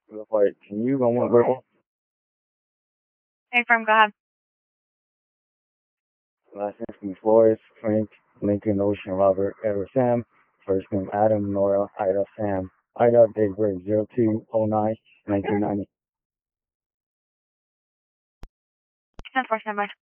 Like, can you go on verbal? Hey, Firm, go ahead. Last name Flores, Frank, Lincoln, Ocean, Robert, Edward, Sam. First name Adam, Nora, Ida, Sam. Ida, date birth 0209 1990. 10-4, standby.